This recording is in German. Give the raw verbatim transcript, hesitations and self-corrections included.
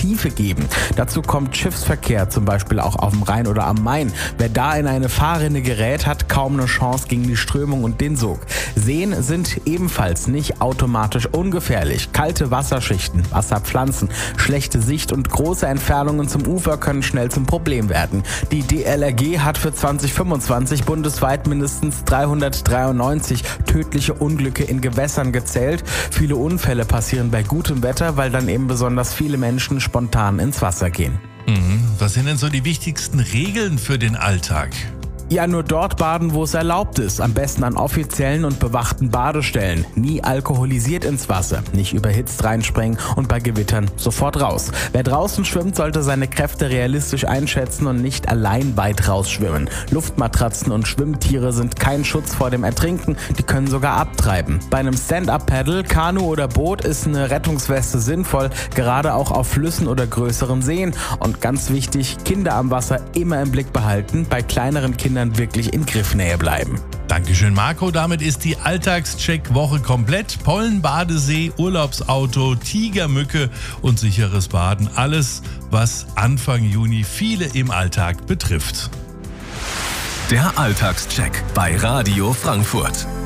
Tiefe geben. Dazu kommt Schiffsverkehr, zum Beispiel auch auf dem Rhein oder am Main. Wer da in eine Fahrrinne gerät, hat kaum eine Chance gegen die Strömung und den Sog. Seen sind ebenfalls nicht automatisch ungefährlich. Kalte Wasserschichten, Wasserpflanzen, schlechte Sicht und große Entfernungen zum Ufer können schnell zum Problem werden. Die D L R G hat für zwanzig fünfundzwanzig bundesweit mindestens dreihundertdreiundneunzig tödliche Unglücke in Gewässern gezählt. Viele Unfälle passieren bei gutem Wetter, weil dann eben besonders viele Menschen spontan ins Wasser gehen. Mhm. Was sind denn so die wichtigsten Regeln für den Alltag? Ja, nur dort baden, wo es erlaubt ist. Am besten an offiziellen und bewachten Badestellen. Nie alkoholisiert ins Wasser, nicht überhitzt reinspringen und bei Gewittern sofort raus. Wer draußen schwimmt, sollte seine Kräfte realistisch einschätzen und nicht allein weit rausschwimmen. Luftmatratzen und Schwimmtiere sind kein Schutz vor dem Ertrinken, die können sogar abtreiben. Bei einem Stand-Up-Paddle, Kanu oder Boot ist eine Rettungsweste sinnvoll, gerade auch auf Flüssen oder größeren Seen. Und ganz wichtig, Kinder am Wasser immer im Blick behalten, bei kleineren Kindern wirklich in Griffnähe bleiben. Dankeschön, Marco. Damit ist die Alltagscheck-Woche komplett. Pollen, Badesee, Urlaubsauto, Tigermücke und sicheres Baden. Alles, was Anfang Juni viele im Alltag betrifft. Der Alltagscheck bei Radio Frankfurt.